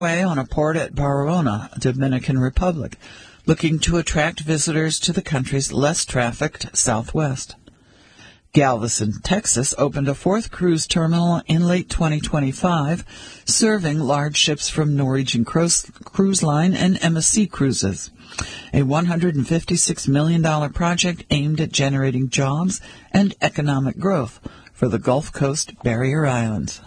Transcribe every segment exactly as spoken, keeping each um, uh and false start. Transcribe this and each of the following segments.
Way on a port at Barahona, Dominican Republic, looking to attract visitors to the country's less trafficked southwest. Galveston, Texas, opened a fourth cruise terminal in late twenty twenty-five, serving large ships from Norwegian Cruise Line and M S C Cruises. A one hundred fifty-six million dollars project aimed at generating jobs and economic growth for the Gulf Coast barrier islands.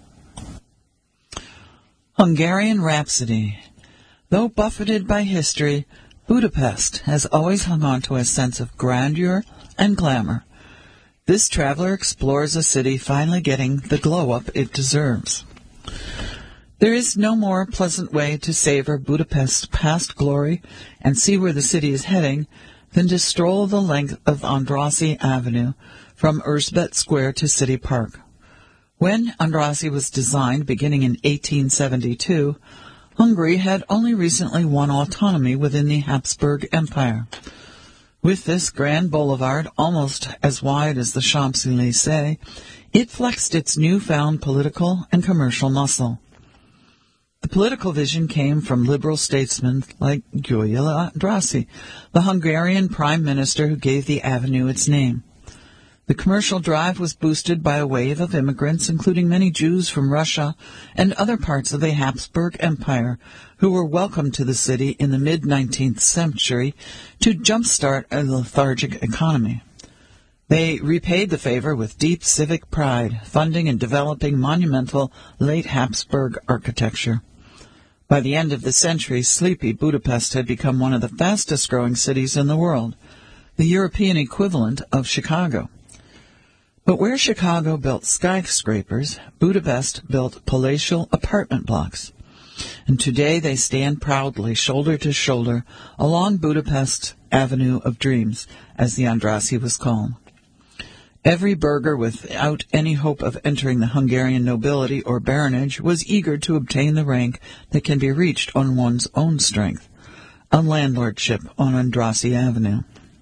Hungarian Rhapsody. Though buffeted by history, Budapest has always hung on to a sense of grandeur and glamour. This traveler explores a city finally getting the glow-up it deserves. There is no more pleasant way to savor Budapest's past glory and see where the city is heading than to stroll the length of Andrassy Avenue from Erzsébet Square to City Park. When Andrassy was designed beginning in eighteen seventy-two, Hungary had only recently won autonomy within the Habsburg Empire. With this grand boulevard, almost as wide as the Champs-Élysées, it flexed its newfound political and commercial muscle. The political vision came from liberal statesmen like Gyula Andrássy, the Hungarian prime minister who gave the avenue its name. The commercial drive was boosted by a wave of immigrants, including many Jews from Russia and other parts of the Habsburg Empire, who were welcomed to the city in the mid-nineteenth century to jumpstart a lethargic economy. They repaid the favor with deep civic pride, funding and developing monumental late Habsburg architecture. By the end of the century, sleepy Budapest had become one of the fastest-growing cities in the world, the European equivalent of Chicago. But where Chicago built skyscrapers, Budapest built palatial apartment blocks. And today they stand proudly, shoulder to shoulder, along Budapest's Avenue of Dreams, as the Andrassy was called. Every burgher without any hope of entering the Hungarian nobility or baronage was eager to obtain the rank that can be reached on one's own strength, a landlordship on Andrassy Avenue.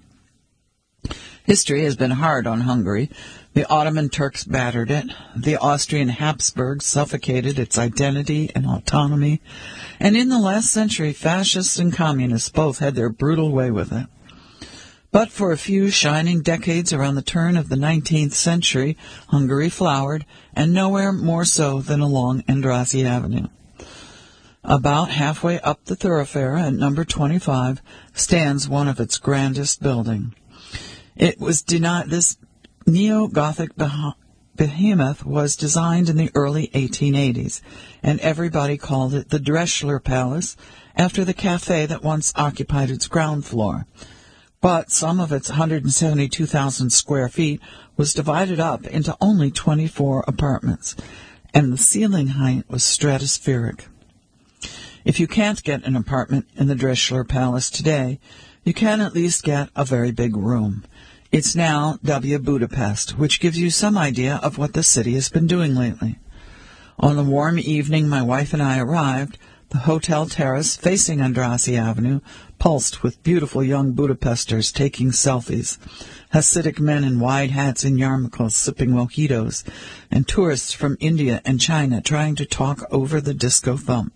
History has been hard on Hungary. The Ottoman Turks battered it. The Austrian Habsburgs suffocated its identity and autonomy. And in the last century, fascists and communists both had their brutal way with it. But for a few shining decades around the turn of the nineteenth century, Hungary flowered, and nowhere more so than along Andrassy Avenue. About halfway up the thoroughfare at number twenty-five stands one of its grandest buildings. It was denied this neo-Gothic behemoth was designed in the early eighteen eighties, and everybody called it the Drechsler Palace, after the cafe that once occupied its ground floor. But some of its one hundred seventy-two thousand square feet was divided up into only twenty-four apartments, and the ceiling height was stratospheric. If you can't get an apartment in the Drechsler Palace today, you can at least get a very big room. It's now W Budapest, which gives you some idea of what the city has been doing lately. On the warm evening my wife and I arrived, the hotel terrace facing Andrassy Avenue pulsed with beautiful young Budapesters taking selfies, Hasidic men in wide hats and yarmulkes sipping mojitos, and tourists from India and China trying to talk over the disco thump.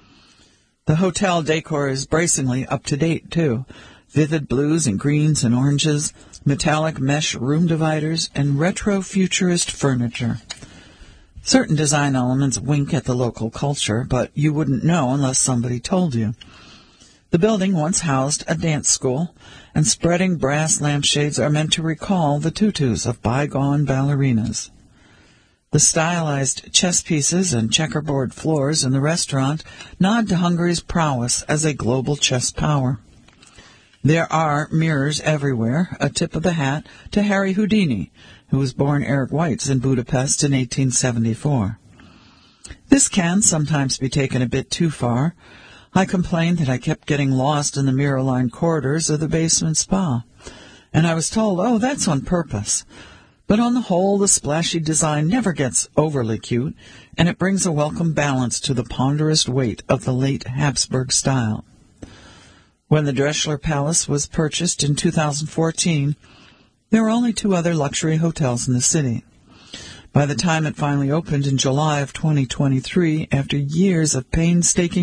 The hotel decor is bracingly up-to-date, too. Vivid blues and greens and oranges, metallic mesh room dividers, and retro-futurist furniture. Certain design elements wink at the local culture, but you wouldn't know unless somebody told you. The building once housed a dance school, and spreading brass lampshades are meant to recall the tutus of bygone ballerinas. The stylized chess pieces and checkerboard floors in the restaurant nod to Hungary's prowess as a global chess power. There are mirrors everywhere, a tip of the hat to Harry Houdini, who was born Eric Weitz in Budapest in eighteen seventy-four. This can sometimes be taken a bit too far. I complained that I kept getting lost in the mirror-lined corridors of the basement spa, and I was told, oh, that's on purpose. But on the whole, the splashy design never gets overly cute, and it brings a welcome balance to the ponderous weight of the late Habsburg style. When the Drechsler Palace was purchased in two thousand fourteen, there were only two other luxury hotels in the city. By the time it finally opened in July of twenty twenty-three, after years of painstaking